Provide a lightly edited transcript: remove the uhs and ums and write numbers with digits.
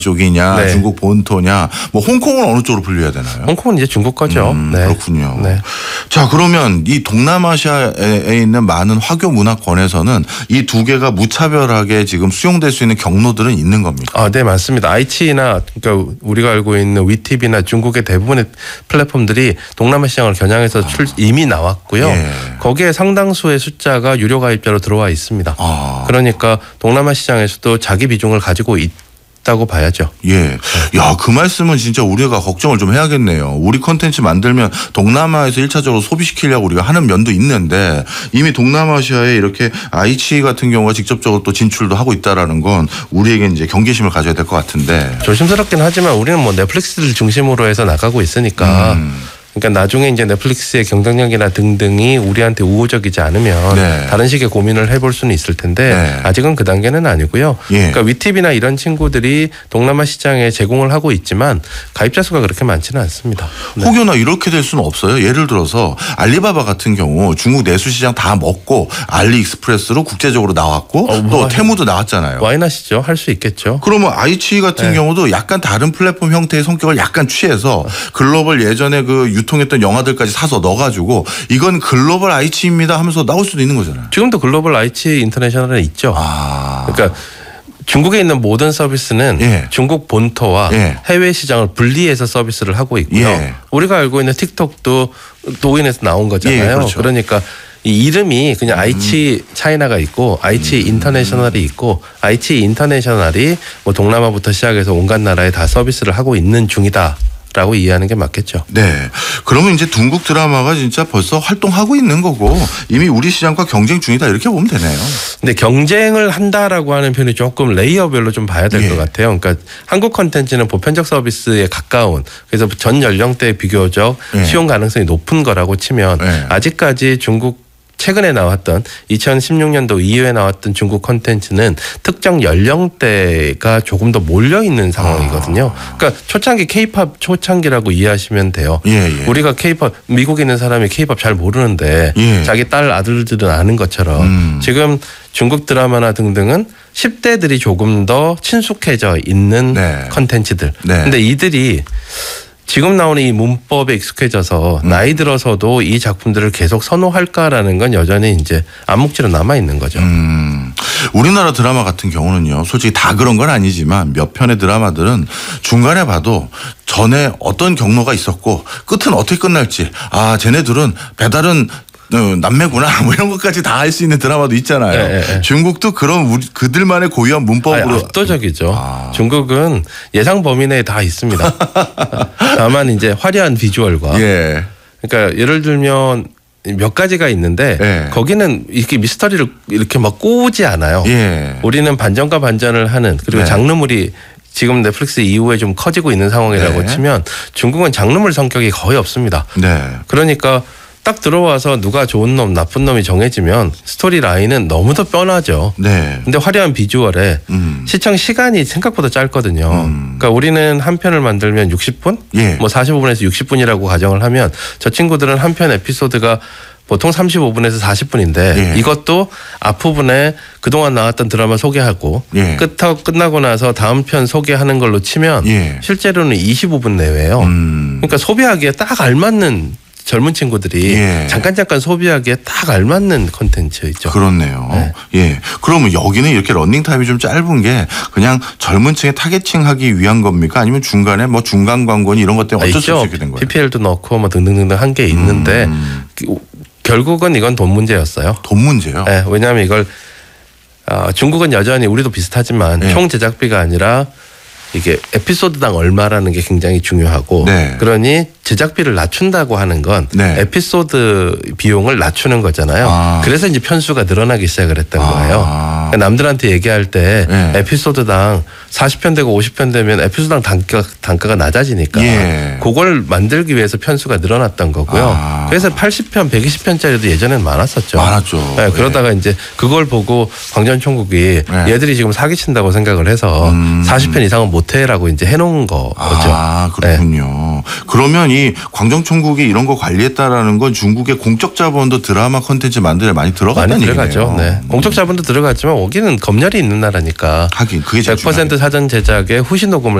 쪽이냐, 네. 중국 본토냐, 뭐 홍콩은 어느 쪽으로 분류해야 되나요? 홍콩은 이제 중국 거죠. 네. 그렇군요. 네. 자, 그러면 이 동남아시아에 있는 많은 화교 문화권에서는 이 두 개가 무차별하게 지금 수용될 수 있는 경로들은 있는 겁니까? 네, 맞습니다. 아이치나 그러니까 우리가 알고 있는 위티비나 중국의 대부분의 플랫폼들이 동남아 시장을 겨냥해서 이미 나왔고요. 예. 거기에 상당수의 숫자가 유료 가입자로 들어와 있습니다. 그러니까 동남아 시장에서도 자기 비중을 가지고 있다고 봐야죠. 예. 야, 그 말씀은 진짜 우리가 걱정을 좀 해야겠네요. 우리 콘텐츠 만들면 동남아에서 1차적으로 소비시키려고 우리가 하는 면도 있는데 이미 동남아시아에 이렇게 아이치 같은 경우가 직접적으로 또 진출도 하고 있다라는 건 우리에게 이제 경계심을 가져야 될 것 같은데. 조심스럽긴 하지만 우리는 뭐 넷플릭스를 중심으로 해서 나가고 있으니까 그러니까 나중에 이제 넷플릭스의 경쟁력이나 등등이 우리한테 우호적이지 않으면 네. 다른 식의 고민을 해볼 수는 있을 텐데 네. 아직은 그 단계는 아니고요. 예. 그러니까 위티비나 이런 친구들이 동남아 시장에 제공을 하고 있지만 가입자 수가 그렇게 많지는 않습니다. 네. 혹여나 이렇게 될 수는 없어요. 예를 들어서 알리바바 같은 경우 중국 내수시장 다 먹고 알리익스프레스로 국제적으로 나왔고 또 테무도 나왔잖아요. 와인하시죠. 할 수 있겠죠. 그러면 아이치 같은 네. 경우도 약간 다른 플랫폼 형태의 성격을 약간 취해서 글로벌 예전에 그 유통했던 영화들까지 사서 넣어가지고 이건 글로벌 아이치입니다 하면서 나올 수도 있는 거잖아요. 지금도 글로벌 아이치 인터내셔널에 있죠. 그러니까 중국에 있는 모든 서비스는 예. 중국 본토와 예. 해외 시장을 분리해서 서비스를 하고 있고요. 예. 우리가 알고 있는 틱톡도 도인에서 나온 거잖아요. 예, 그렇죠. 그러니까 이 이름이 그냥 아이치 차이나가 있고 아이치 인터내셔널이 있고 아이치 인터내셔널이 뭐 동남아부터 시작해서 온갖 나라에 다 서비스를 하고 있는 중이다. 라고 이해하는 게 맞겠죠. 네. 그러면 이제 중국 드라마가 진짜 벌써 활동하고 있는 거고 이미 우리 시장과 경쟁 중이다 이렇게 보면 되네요. 근데 경쟁을 한다라고 하는 표현이 조금 레이어별로 좀 봐야 될 것 같아요. 그러니까 한국 콘텐츠는 보편적 서비스에 가까운 그래서 전 연령대에 비교적 수용 가능성이 높은 거라고 치면 아직까지 중국 최근에 나왔던 2016년도 이후에 나왔던 중국 콘텐츠는 특정 연령대가 조금 더 몰려 있는 상황이거든요. 그러니까 초창기 K-팝 초창기라고 이해하시면 돼요. 우리가 K-팝 미국에 있는 사람이 K-팝 잘 모르는데 자기 딸 아들들은 아는 것처럼 지금 중국 드라마나 등등은 10대들이 조금 더 친숙해져 있는 콘텐츠들. 근데 이들이 지금 나오는 이 문법에 익숙해져서 나이 들어서도 이 작품들을 계속 선호할까라는 건 여전히 이제 암묵지로 남아 있는 거죠. 우리나라 드라마 같은 경우는요. 솔직히 다 그런 건 아니지만 몇 편의 드라마들은 중간에 봐도 전에 어떤 경로가 있었고 끝은 어떻게 끝날지 쟤네들은 배달은 남매구나 뭐 이런 것까지 다 알 수 있는 드라마도 있잖아요. 중국도 그런 그들만의 고유한 문법으로 압도적이죠. 중국은 예상 범위 내에 다 있습니다. 다만 이제 화려한 비주얼과 그러니까 예를 들면 몇 가지가 있는데 거기는 이렇게 미스터리를 이렇게 막 꼬우지 않아요. 우리는 반전과 반전을 하는 그리고 장르물이 지금 넷플릭스 이후에 좀 커지고 있는 상황이라고 치면 중국은 장르물 성격이 거의 없습니다. 그러니까 딱 들어와서 누가 좋은 놈 나쁜 놈이 정해지면 스토리 라인은 너무도 뻔하죠. 근데 화려한 비주얼에 시청 시간이 생각보다 짧거든요. 그러니까 우리는 한 편을 만들면 60분? 뭐 45분에서 60분이라고 가정을 하면 저 친구들은 한 편 에피소드가 보통 35분에서 40분인데 이것도 앞부분에 그동안 나왔던 드라마 소개하고 끝나고 나서 다음 편 소개하는 걸로 치면 실제로는 25분 내외예요. 그러니까 소비하기에 딱 알맞는 젊은 친구들이 잠깐 소비하기에 딱 알맞는 콘텐츠죠. 그렇네요. 그러면 여기는 이렇게 러닝 타임이 좀 짧은 게 그냥 젊은 층에 타겟팅하기 위한 겁니까? 아니면 중간에 뭐 중간 광고니 이런 것 때문에 어쩔 수 없이 된 거예요? PPL도 넣고 뭐 등등등등 한 게 있는데 결국은 이건 돈 문제였어요. 돈 문제요? 네, 왜냐하면 이걸 중국은 여전히 우리도 비슷하지만 총 제작비가 아니라 이게 에피소드당 얼마라는 게 굉장히 중요하고 그러니 제작비를 낮춘다고 하는 건 에피소드 비용을 낮추는 거잖아요. 그래서 이제 편수가 늘어나기 시작을 했던 거예요. 그러니까 남들한테 얘기할 때 에피소드당 40편 되고 50편 되면 에피소드당 단가가 낮아지니까 그걸 만들기 위해서 편수가 늘어났던 거고요. 그래서 80편, 120편짜리도 예전에는 많았었죠. 많았죠. 네, 그러다가 이제 그걸 보고 광전총국이 얘들이 지금 사기친다고 생각을 해서 40편 이상은 못해라고 이제 해놓은 거죠. 아, 그렇군요. 그러면 이 광정총국이 이런 거 관리했다라는 건 중국의 공적 자본도 드라마 콘텐츠 만드는 데 많이 들어갔다는 많이 들어가죠. 네. 공적 자본도 들어갔지만 여기는 검열이 있는 나라니까 하긴 그게 100% 사전 제작에 후시 녹음을